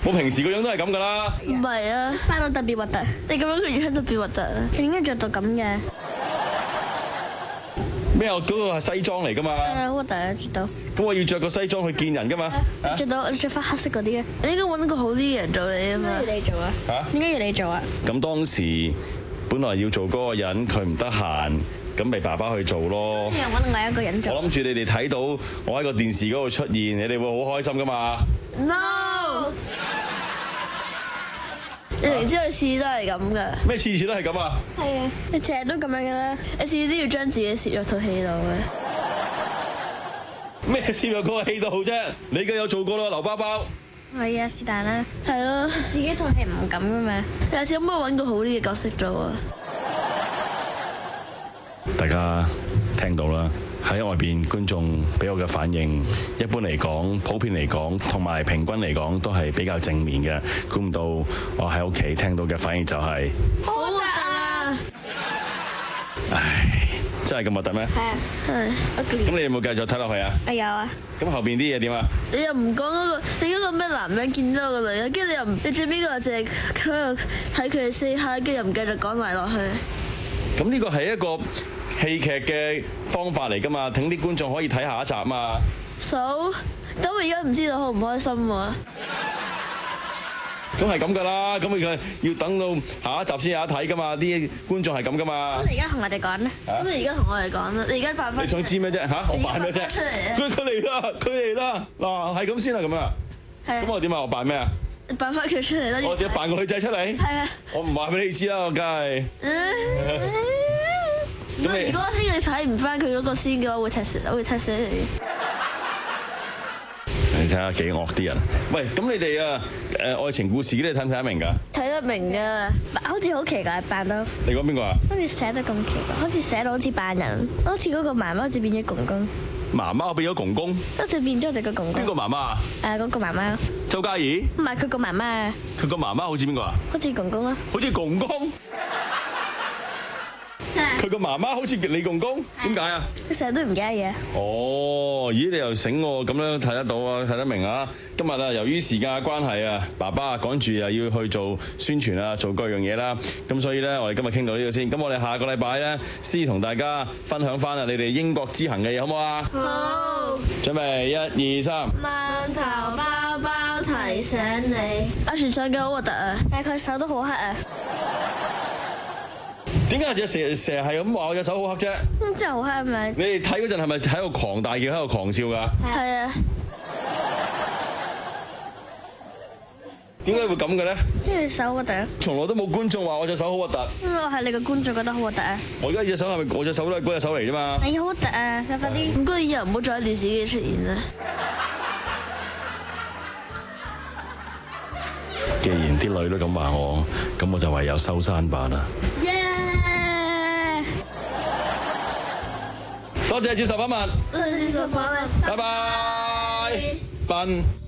我平時個樣都係咁噶啦。 唔係啊，翻到特別核突，你咁樣個樣特別核突啊！佢點解着到咁嘅？ 咩啊？嗰個係西裝嚟噶嘛？ 好核突啊！着到。 咁我要着個西裝去見人噶嘛？ 着到你着翻黑色嗰啲啊！你應該揾個好啲嘅人做你啊嘛。點解要你做啊？嚇？點解要你做啊？ 咁當時本來要做嗰個人，佢唔得閒，咁咪爸爸去做咯。 又揾另外一個人做。 我諗住你哋睇到我喺個電視嗰度出現，你哋會好開心噶嘛 ？No！ 你明知你次次都係咁噶。 咩次次都係咁啊？ 係啊，你成日都咁樣嘅啦，你次次都要將自己攝入套戲度嘅。 咩攝入嗰個戲度好啫？你梗有做過啦，劉包包。 係啊，是但啦。係咯，自己套戲唔敢噶嘛。下次可唔可以揾個好啲嘅角色做啊？ 大家聽到啦，喺外邊觀眾俾我嘅反應，一般嚟講、普遍嚟講同埋平均嚟講都係比較正面嘅。估唔到我喺屋企聽到嘅反應就係好核突啊！ 唉，真係咁核突咩？ 係啊，係。 咁你有冇繼續睇落去啊？ 我有啊。 咁後邊啲嘢點啊？ 你又唔講嗰個，你嗰個咩男人見到個女人，跟住你又唔，你最尾嗰個淨係喺度睇佢哋 say hi，跟住又唔繼續講埋落去。 咁呢個係一個戲劇嘅方法嚟㗎嘛，等啲觀眾可以睇下一集嘛。 咁我而家唔知道好唔開心喎。 咁係咁㗎啦，咁佢要等到下一集先有得睇㗎嘛，啲觀眾係咁㗎嘛。 咁你而家同我哋講咧？咁你而家同我哋講啦，你而家扮翻。 你想知咩啫？嚇，我扮咩啫？佢嚟啦，佢嚟啦！嗱，係咁先啦，咁啊。咁我點啊？我扮咩啊？ 扮翻佢出嚟啦。 我點扮個女仔出嚟？ 係啊。我唔話俾你知啦，我梗係。 如果聽日睇唔翻佢嗰個先嘅話，我會踢死你。 你睇下幾惡啲人。喂，咁你哋啊愛情故事嗰啲睇唔睇得明㗎？睇得明㗎，好似好奇怪扮到。 你講邊個啊？ 好似寫得咁奇怪，好似寫到好似扮人，好似嗰個媽媽好似變咗公公。 媽媽變咗公公？ 好似變咗我哋個公公。邊個媽媽啊？ 嗰個媽媽。 周嘉怡？ 唔係佢個媽媽啊。 佢個媽媽好似邊個啊？好似公公啊。 好似公公？佢個媽媽好似你公公，點解啊？ 佢成日都唔記得嘢。 哦，咦，你又醒我咁樣睇得到啊，睇得明啊！今日啊，由於時間嘅關係啊，爸爸趕住又要去做宣傳啊，做各樣嘢啦，咁所以咧，我哋今日傾到呢度先。咁我哋下個禮拜咧，先同大家分享翻啊，你哋英國之行嘅嘢，好唔好啊？好。準備1、2、3。 饅頭包包提醒你。阿全上嘅好核突啊！但係佢手都好黑啊！ 點解成日係咁話我隻手好黑啫？ 真係好黑係咪？ 你哋睇嗰陣係咪喺度狂大叫，喺度狂笑㗎？係啊。點解會咁嘅咧？ 因為你手核突。 從來都冇觀眾話我隻手好核突。 因為我係你個觀眾覺得好核突啊！ 我而家隻手係咪我隻手都係嗰隻手嚟啫嘛？ 你好核突啊！快啲！唔該，以後唔好再喺電視機出現啦。 既然啲女都咁話我，咁我就唯有收山吧啦。多謝接受訪問。 多謝接受訪問。 拜拜。笨。